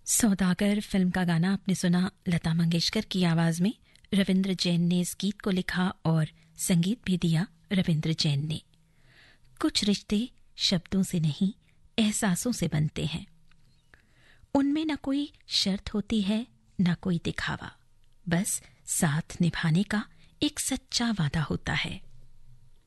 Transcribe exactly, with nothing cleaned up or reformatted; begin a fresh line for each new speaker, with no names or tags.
सौदागर film का गाना आपने सुना लता मंगेशकर की आवाज में। रविंद्र जैन ने इस गीत को लिखा और संगीत भी दिया रविंद्र जैन ने। कुछ रिश्ते शब्दों से नहीं, एहसासों से बनते हैं। उनमें न कोई शर्त होती है, न कोई दिखावा, बस साथ निभाने का एक सच्चा वादा होता है।